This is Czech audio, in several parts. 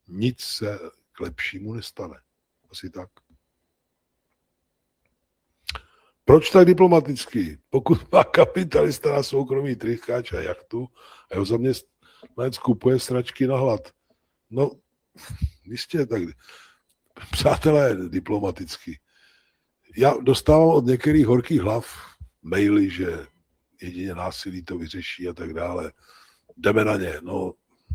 nic se k lepšímu nestane. Asi tak. Proč tak diplomaticky? Pokud má kapitalista na soukromý trycháč a jachtu a jeho zaměstnanec kupuje sračky na hlad. No, jistě tak. Přátelé, diplomaticky. Já dostávám od některých horkých hlav maily, že jedině násilí to vyřeší a tak dále. Jdeme na ně. No,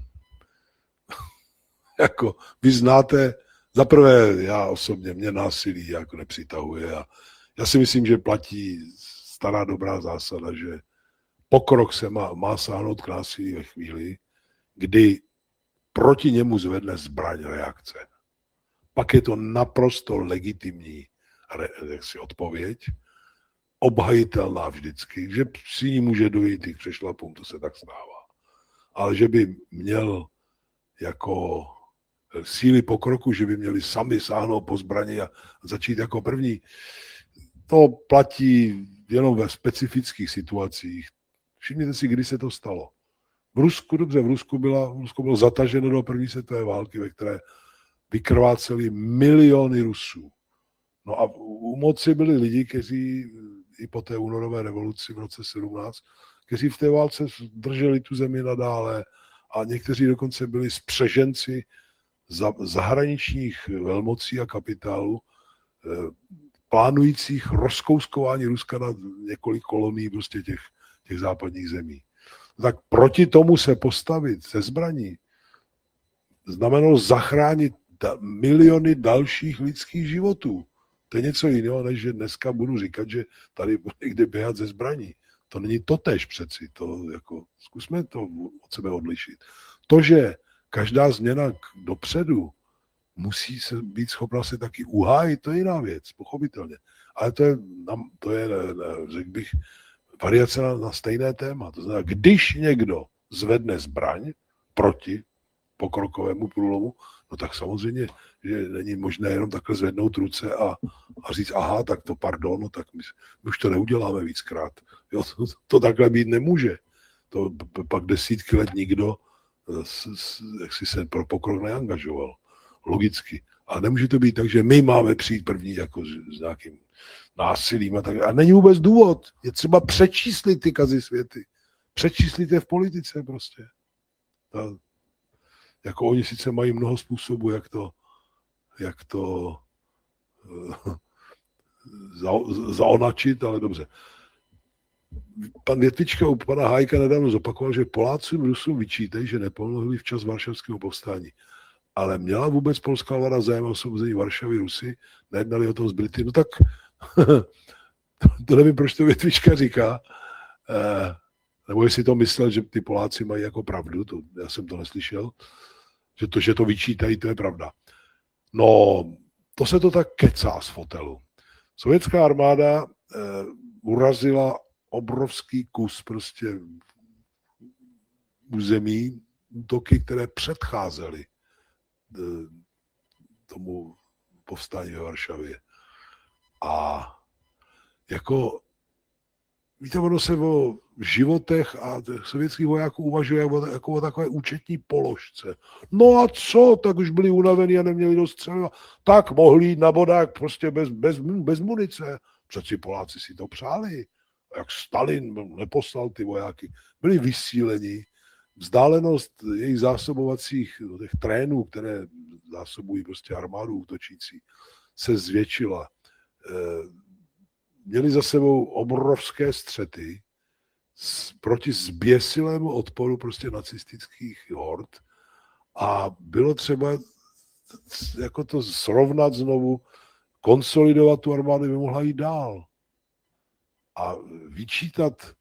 jako vy znáte, zaprvé já osobně, mě násilí jako nepřitahuje a já si myslím, že platí stará dobrá zásada, že pokrok se má sáhnout k násilí ve chvíli, kdy proti němu zvedne zbraň reakce. Pak je to naprosto legitimní odpověď, obhajitelná vždycky, že si ní může dojít i k přešlapům, to se tak stává. Ale že by měl jako síly pokroku, že by měli sami sáhnout po zbraní a začít jako první, to platí jenom ve specifických situacích. Všimněte si, kdy se to stalo. V Rusku bylo zataženo do první světové války, ve které vykrváceli miliony Rusů. No a u moci byli lidi, kteří i po té únorové revoluci v roce 17, kteří v té válce drželi tu zemi nadále a někteří dokonce byli spřeženci zahraničních velmocí a kapitálu, plánujících rozkouskování Ruska na několik kolonií prostě těch západních zemí. Tak proti tomu se postavit se zbraní znamenalo zachránit miliony dalších lidských životů. To je něco jiného, než že dneska budu říkat, že tady bude někde běhat ze zbraní. To není totéž přeci. To jako, zkusme to od sebe odlišit. To, že každá změna dopředu musí se být schopna se taky uhájit, to je jiná věc, pochopitelně. Ale to je řekl bych, variace na stejné téma. To znamená, když někdo zvedne zbraň proti pokrokovému průlomu, no tak samozřejmě, že není možné jenom takhle zvednout ruce a říct, aha, tak to pardon, no tak my už to neuděláme víckrát. Jo, to takhle být nemůže. To pak desítky let nikdo jaksi se pro pokrok neangažoval. Logicky. A nemůže to být tak, že my máme přijít první jako s nějakým násilím a tak. A není vůbec důvod. Je třeba přečíslit ty kazy světy. Přečíslit je v politice prostě. Jako oni sice mají mnoho způsobů, jak to zaonačit, ale dobře. Pan Větvička u pana Hájka nedávno zopakoval, že Polácům Rusům vyčítají, že nepomohli včas varšavského povstání. Ale měla vůbec polská vláda zájem o osvobození Varšavy Rusy? Nejednali o tom s Brity? No tak to nevím, proč to Větvička říká. Nebo jestli to myslel, že ty Poláci mají jako pravdu, já jsem to neslyšel. Že to vyčítají, to je pravda. No, to se to tak kecá z fotelu. Sovětská armáda urazila obrovský kus prostě území, útoky, které předcházely tomu povstání ve Varšavě. A jako víte, ono se o životech a sovětských vojáků uvažuje jako o takové účetní položce. No a co, tak už byli unavení a neměli dost střeliva. Tak mohli jít na bodák prostě bez munice. Přeci Poláci si to přáli. A jak Stalin neposlal ty vojáky. Byli vysíleni. Vzdálenost jejich zásobovacích těch trénů, které zásobují prostě armádu útočící, se zvětšila. Měli za sebou obrovské střety proti zběsilému odporu prostě nacistických hord a bylo třeba jako to srovnat znovu, konsolidovat tu armádu, by mohla jít dál. A vyčítat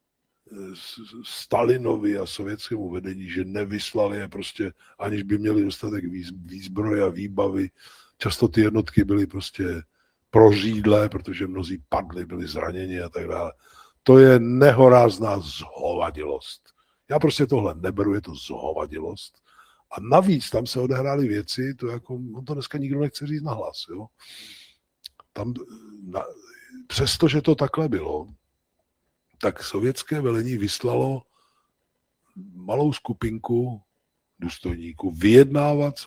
Stalinovi a sovětskému vedení, že nevyslali je prostě, aniž by měli dostatek výzbroje a výbavy. Často ty jednotky byly prostě prořídlé, protože mnozí padli, byli zraněni a tak dále. To je nehorázná zhovadilost. Já prostě tohle neberu, je to zhovadilost. A navíc tam se odehrály věci, to jako, on to dneska nikdo nechce říct nahlas. Jo? Přestože to takhle bylo, tak sovětské velení vyslalo malou skupinku důstojníků vyjednávat s